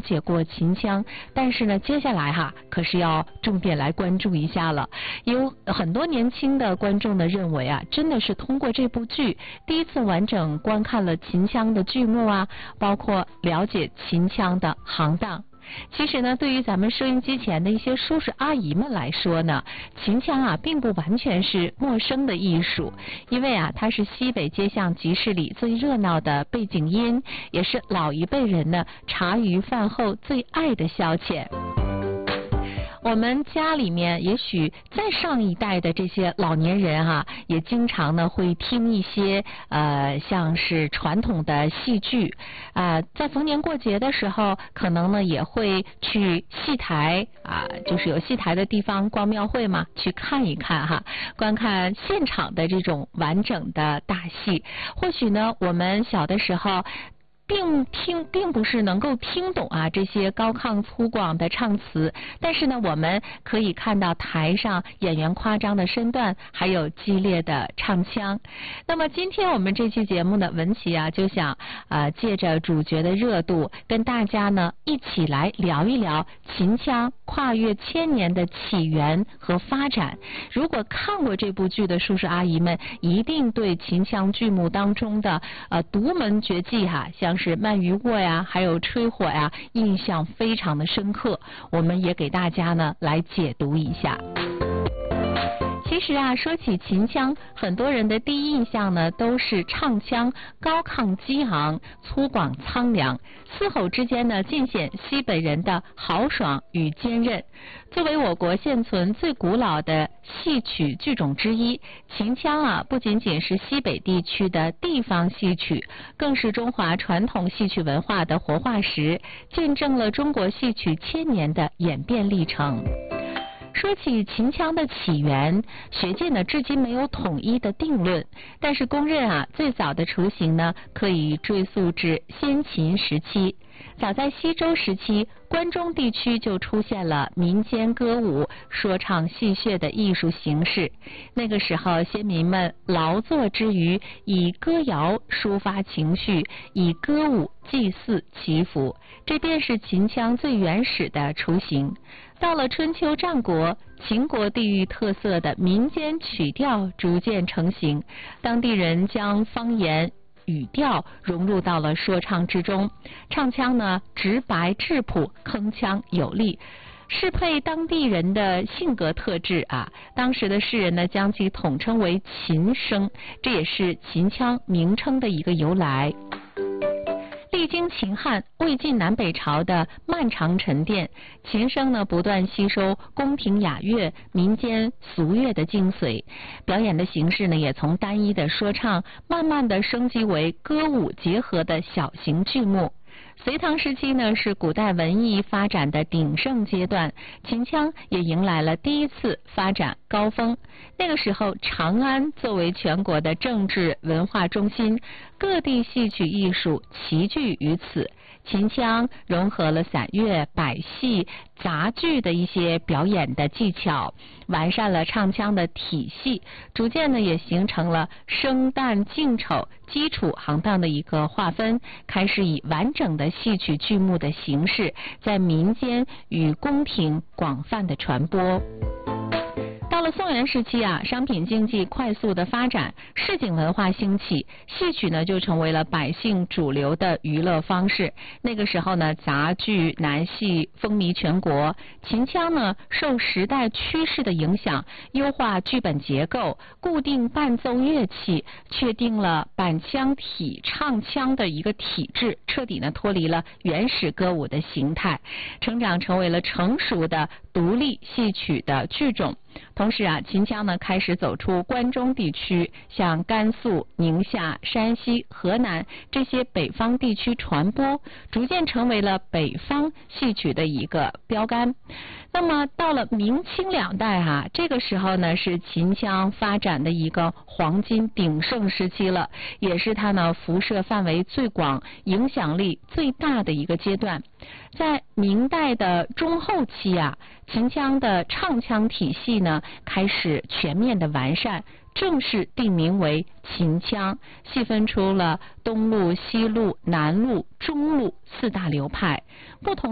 解过秦腔，但是呢，接下来可是要重点来关注一下了。有很多年轻的观众呢认为真的是通过这部剧第一次完整观看了秦腔的剧目包括了解秦腔的行当。其实呢，对于咱们收音机前的一些叔叔阿姨们来说呢，秦腔并不完全是陌生的艺术，因为它是西北街巷集市里最热闹的背景音，也是老一辈人呢茶余饭后最爱的消遣。我们家里面也许再上一代的这些老年人也经常呢会听一些像是传统的戏剧在逢年过节的时候，可能呢也会去戏台就是有戏台的地方逛庙会嘛，去看一看观看现场的这种完整的大戏。或许呢我们小的时候并不是能够听懂这些高亢粗犷的唱词，但是呢我们可以看到台上演员夸张的身段，还有激烈的唱腔。那么今天我们这期节目呢，文琪就想借着主角的热度，跟大家呢一起来聊一聊秦腔跨越1000年的起源和发展。如果看过这部剧的叔叔阿姨们，一定对秦腔剧目当中的独门绝技像是鳗鱼握还有吹火印象非常的深刻。我们也给大家呢来解读一下。其实说起秦腔，很多人的第一印象呢都是唱腔高亢激昂、粗犷苍凉，嘶吼之间呢尽显西北人的豪爽与坚韧。作为我国现存最古老的戏曲剧种之一，秦腔不仅仅是西北地区的地方戏曲，更是中华传统戏曲文化的活化石，见证了中国戏曲1000年的演变历程。说起秦腔的起源，学界呢至今没有统一的定论，但是公认最早的雏形呢可以追溯至先秦时期。早在西周时期，关中地区就出现了民间歌舞、说唱戏谑的艺术形式。那个时候，先民们劳作之余，以歌谣抒发情绪，以歌舞祭祀祈福，这便是秦腔最原始的雏形。到了春秋战国，秦国地域特色的民间曲调逐渐成型，当地人将方言语调融入到了说唱之中，唱腔呢直白质朴，铿锵有力，适配当地人的性格特质当时的士人呢将其统称为秦声，这也是秦腔名称的一个由来。历经秦汉、魏晋南北朝的漫长沉淀，秦声呢不断吸收宫廷雅乐、民间俗乐的精髓，表演的形式呢也从单一的说唱慢慢的升级为歌舞结合的小型剧目。隋唐时期呢是古代文艺发展的鼎盛阶段，秦腔也迎来了第一次发展高峰。那个时候，长安作为全国的政治文化中心，各地戏曲艺术齐聚于此。秦腔融合了散乐、百戏、杂剧的一些表演的技巧，完善了唱腔的体系，逐渐呢也形成了生旦净丑基础行当的一个划分，开始以完整的戏曲剧目的形式在民间与宫廷广泛的传播。到了宋元时期商品经济快速的发展，市井文化兴起，戏曲呢就成为了百姓主流的娱乐方式。那个时候呢，杂剧、南戏风靡全国，秦腔呢受时代趋势的影响，优化剧本结构，固定伴奏乐器，确定了板腔体唱腔的一个体制，彻底呢脱离了原始歌舞的形态，成为了成熟的独立戏曲的剧种。同时秦腔呢开始走出关中地区，向甘肃、宁夏、山西、河南这些北方地区传播，逐渐成为了北方戏曲的一个标杆。那么到了明清两代这个时候呢是秦腔发展的一个黄金鼎盛时期了，也是它呢辐射范围最广、影响力最大的一个阶段。在明代的中后期秦腔的唱腔体系呢开始全面的完善，正式定名为秦腔，细分出了东路、西路、南路、中路4大流派。不同